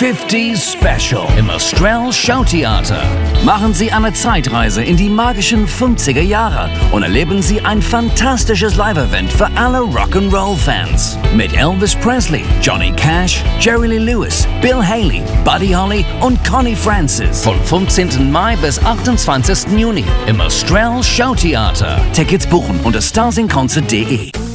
50s Special im Australian Showtheater. Machen Sie eine Zeitreise in die magischen 50er Jahre und erleben Sie ein fantastisches Live-Event für alle Rock'n'Roll-Fans. Mit Elvis Presley, Johnny Cash, Jerry Lee Lewis, Bill Haley, Buddy Holly und Connie Francis. Vom 15. Mai bis 28. Juni im Australian Showtheater. Tickets buchen unter starsinconcert.de.